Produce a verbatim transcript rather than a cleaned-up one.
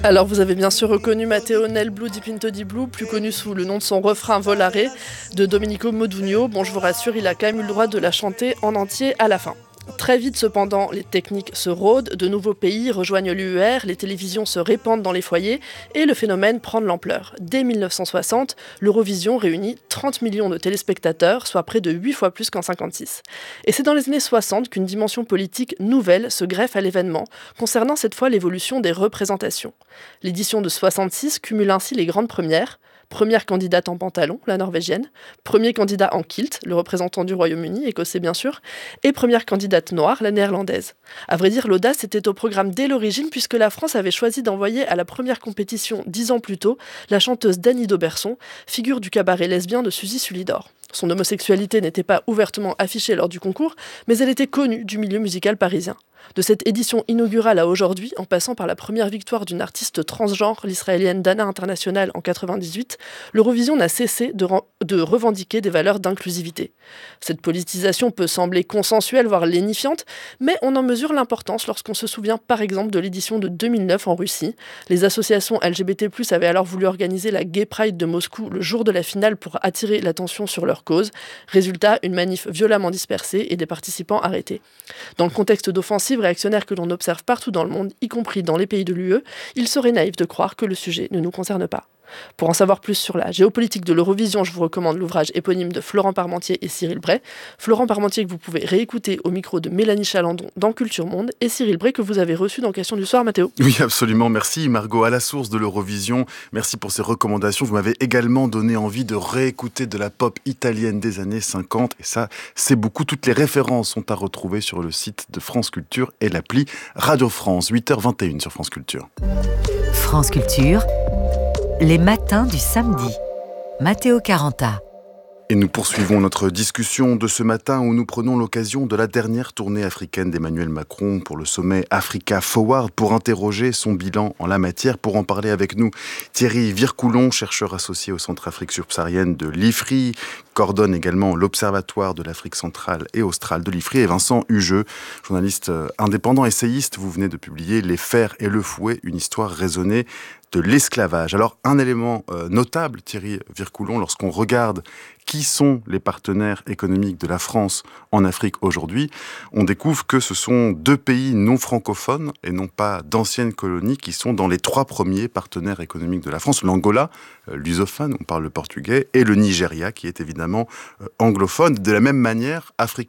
Alors vous avez bien sûr reconnu Matteo nel blu dipinto di blu, plus connu sous le nom de son refrain Volare de Domenico Modugno. Bon, je vous rassure, il a quand même eu le droit de la chanter en entier à la fin. Très vite cependant, les techniques se rôdent, de nouveaux pays rejoignent l'U E R, les télévisions se répandent dans les foyers et le phénomène prend de l'ampleur. Dès dix-neuf cent soixante, l'Eurovision réunit trente millions de téléspectateurs, soit près de huit fois plus qu'en cinquante-six. Et c'est dans les années soixante qu'une dimension politique nouvelle se greffe à l'événement, concernant cette fois l'évolution des représentations. L'édition de soixante-six cumule ainsi les grandes premières. Première candidate en pantalon, la norvégienne, premier candidat en kilt, le représentant du Royaume-Uni, écossais bien sûr, et première candidate noire, la néerlandaise. À vrai dire, l'audace était au programme dès l'origine puisque la France avait choisi d'envoyer à la première compétition dix ans plus tôt la chanteuse Dany d'Auberson, figure du cabaret lesbien de Suzy Sully-Dor. Son homosexualité n'était pas ouvertement affichée lors du concours, mais elle était connue du milieu musical parisien. De cette édition inaugurale à aujourd'hui, en passant par la première victoire d'une artiste transgenre, l'israélienne Dana International en quatre-vingt-dix-huit, l'Eurovision n'a cessé de, ren- de revendiquer des valeurs d'inclusivité. Cette politisation peut sembler consensuelle, voire lénifiante, mais on en mesure l'importance lorsqu'on se souvient par exemple de l'édition de deux mille neuf en Russie. Les associations L G B T plus, avaient alors voulu organiser la Gay Pride de Moscou le jour de la finale pour attirer l'attention sur leur cause. Résultat, une manif violemment dispersée et des participants arrêtés. Dans le contexte d'offensive réactionnaire que l'on observe partout dans le monde, y compris dans les pays de l'U E, il serait naïf de croire que le sujet ne nous concerne pas. Pour en savoir plus sur la géopolitique de l'Eurovision, je vous recommande l'ouvrage éponyme de Florent Parmentier et Cyril Bray. Florent Parmentier que vous pouvez réécouter au micro de Mélanie Chalandon dans Culture Monde et Cyril Bray que vous avez reçu dans Question du soir, Mathéo. Oui, absolument. Merci Margot. À la source de l'Eurovision, merci pour ces recommandations. Vous m'avez également donné envie de réécouter de la pop italienne des années cinquante. Et ça, c'est beaucoup. Toutes les références sont à retrouver sur le site de France Culture et l'appli Radio France. huit heures vingt et une sur France Culture. France Culture, les matins du samedi. Matteo Caranta. Et nous poursuivons notre discussion de ce matin où nous prenons l'occasion de la dernière tournée africaine d'Emmanuel Macron pour le sommet Africa Forward pour interroger son bilan en la matière. Pour en parler avec nous, Thierry Vircoulon, chercheur associé au Centre Afrique subsaharienne de l'I F R I, coordonne également l'Observatoire de l'Afrique centrale et australe de l'I F R I, et Vincent Hugeux, journaliste indépendant, essayiste. Vous venez de publier Les Fers et le Fouet, une histoire raisonnée de l'esclavage. Alors, un élément euh, notable, Thierry Vircoulon, lorsqu'on regarde qui sont les partenaires économiques de la France en Afrique aujourd'hui, on découvre que ce sont deux pays non francophones et non pas d'anciennes colonies qui sont dans les trois premiers partenaires économiques de la France. L'Angola, euh, lusophone, on parle le portugais, et le Nigeria, qui est évidemment euh, anglophone. De la même manière, Afrique